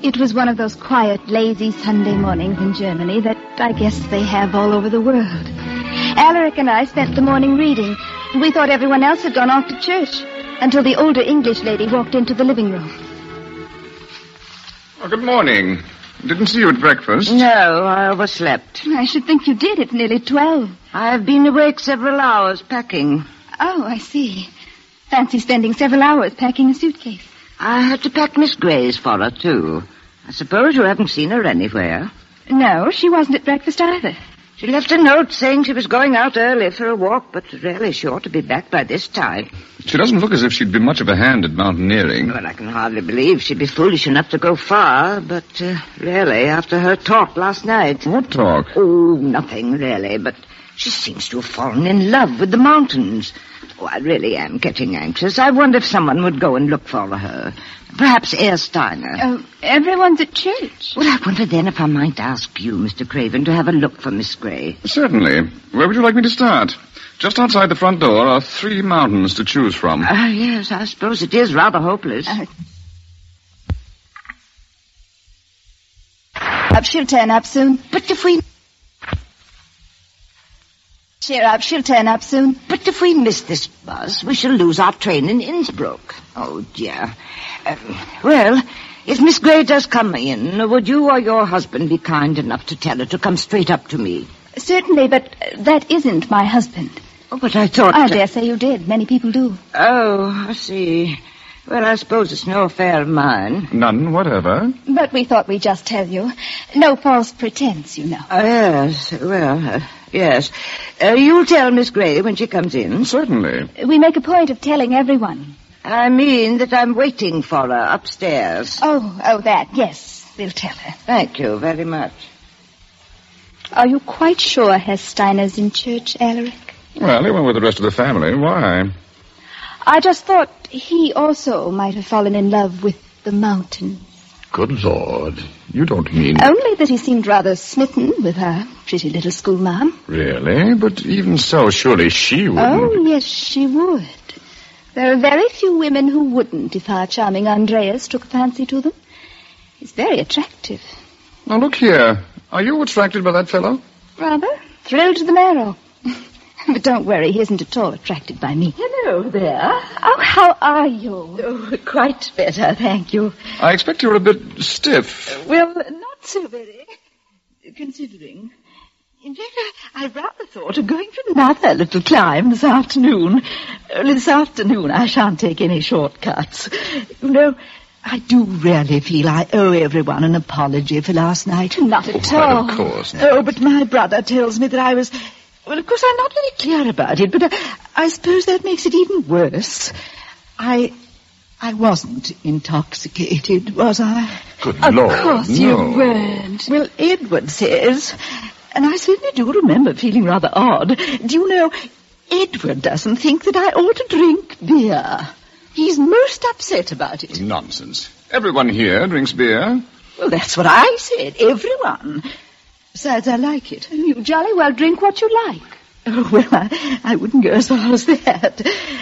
It was one of those quiet, lazy Sunday mornings in Germany that I guess they have all over the world. Alaric and I spent the morning reading. We thought everyone else had gone off to church until the older English lady walked into the living room. Oh, good morning. Didn't see you at breakfast. No, I overslept. I should think you did. It's nearly 12. I've been awake several hours packing. Oh, I see. Fancy spending several hours packing a suitcase. I had to pack Miss Gray's for her, too. I suppose you haven't seen her anywhere. No, she wasn't at breakfast either. She left a note saying she was going out early for a walk, but really she ought to be back by this time. She doesn't look as if she'd be much of a hand at mountaineering. Well, I can hardly believe she'd be foolish enough to go far, but really, after her talk last night... What talk? Oh, nothing, really, but she seems to have fallen in love with the mountains. Oh, I really am getting anxious. I wonder if someone would go and look for her. Perhaps Herr Steiner. Everyone's at church. Well, I wonder then if I might ask you, Mr. Craven, to have a look for Miss Gray. Certainly. Where would you like me to start? Just outside the front door are 3 mountains to choose from. Yes, I suppose it is rather hopeless. She'll turn up soon. But if we... Cheer up, she'll turn up soon. But if we miss this bus, we shall lose our train in Innsbruck. Oh, dear. Well, if Miss Gray does come in, would you or your husband be kind enough to tell her to come straight up to me? Certainly, but that isn't my husband. Oh, but I thought... I dare say you did. Many people do. Oh, I see. Well, I suppose it's no affair of mine. None whatever. But we thought we'd just tell you. No false pretense, you know. Yes, well, yes. You'll tell Miss Gray when she comes in? Certainly. We make a point of telling everyone. I mean that I'm waiting for her upstairs. Oh, that, yes. We'll tell her. Thank you very much. Are you quite sure Herr Steiner's in church, Alaric? Well, he went with the rest of the family. Why? I just thought he also might have fallen in love with the mountains. Good Lord. You don't mean... Only that he seemed rather smitten with her pretty little schoolma'am. Really? But even so, surely she wouldn't... Oh, yes, she would. There are very few women who wouldn't if our charming Andreas took a fancy to them. He's very attractive. Now, look here. Are you attracted by that fellow? Rather. Thrilled to the marrow. But don't worry, he isn't at all attracted by me. Hello there. Oh, how are you? Oh, quite better, thank you. I expect you're a bit stiff. Well, not so very, considering. In fact, I rather thought of going for another little climb this afternoon. This afternoon I shan't take any shortcuts. You know, I do really feel I owe everyone an apology for last night. Not at all. Of course. Oh, but my brother tells me that I was... Well, of course, I'm not very clear about it, but I suppose that makes it even worse. I wasn't intoxicated, was I? Good Lord, Of course no. you weren't. Well, Edward says, and I certainly do remember feeling rather odd. Do you know, Edward doesn't think that I ought to drink beer. He's most upset about it. Nonsense. Everyone here drinks beer. Well, that's what I said, everyone. Besides, I like it. You jolly well drink what you like. Oh, well, I wouldn't go as far as that.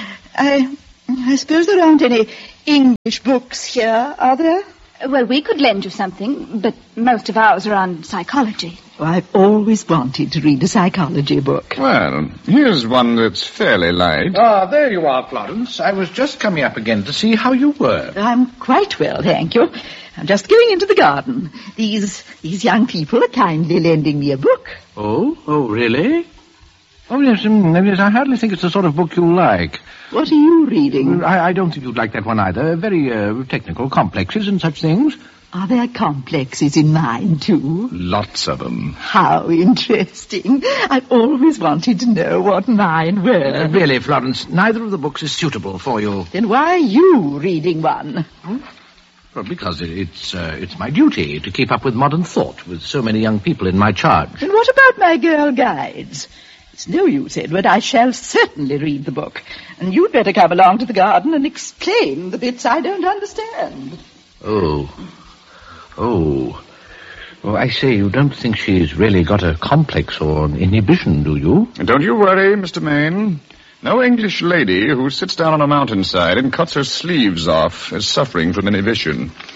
I suppose there aren't any English books here, are there? Well, we could lend you something, but most of ours are on psychology. Oh, I've always wanted to read a psychology book. Well, here's one that's fairly light. Ah, there you are, Florence. I was just coming up again to see how you were. I'm quite well, thank you. I'm just going into the garden. These young people are kindly lending me a book. Oh, really? Oh, yes, I hardly think it's the sort of book you like. What are you reading? I don't think you'd like that one either. Very technical, complexes and such things. Are there complexes in mine, too? Lots of them. How interesting. I've always wanted to know what mine were. Really, Florence, neither of the books is suitable for you. Then why are you reading one? Well, because it's my duty to keep up with modern thought with so many young people in my charge. And what about my girl guides? It's no use, Edward. I shall certainly read the book. And you'd better come along to the garden and explain the bits I don't understand. Oh, I say, you don't think she's really got a complex or an inhibition, do you? Don't you worry, Mr. Maine. No English lady who sits down on a mountainside and cuts her sleeves off is suffering from inhibition.